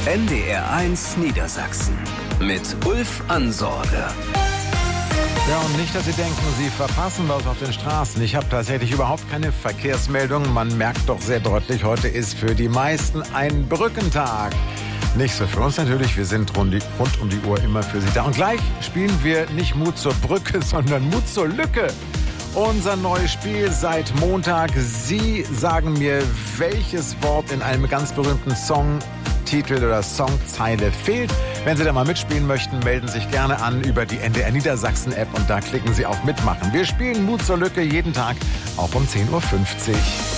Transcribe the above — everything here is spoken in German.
NDR1 Niedersachsen mit Ulf Ansorge. Ja, und nicht, dass Sie denken, Sie verpassen was auf den Straßen. Ich habe tatsächlich überhaupt keine Verkehrsmeldungen. Man merkt doch sehr deutlich, heute ist für die meisten ein Brückentag. Nicht so für uns natürlich, wir sind rund um die Uhr immer für Sie da. Und gleich spielen wir nicht Mut zur Brücke, sondern Mut zur Lücke. Unser neues Spiel seit Montag. Sie sagen mir, welches Wort in einem ganz berühmten Songtitel oder Songzeile fehlt. Wenn Sie da mal mitspielen möchten, melden Sie sich gerne an über die NDR Niedersachsen App und da klicken Sie auf Mitmachen. Wir spielen Mut zur Lücke jeden Tag, auch um 10.50 Uhr.